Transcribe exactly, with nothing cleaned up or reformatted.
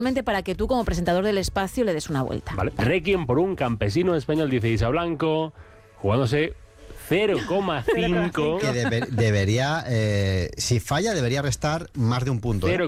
para que tú, como presentador del espacio, le des una vuelta. Vale. Requiem por un campesino español, dice Isa Blanco, jugándose cero coma cinco. Que debe, debería, eh, si falla, debería restar más de un punto. ¿eh?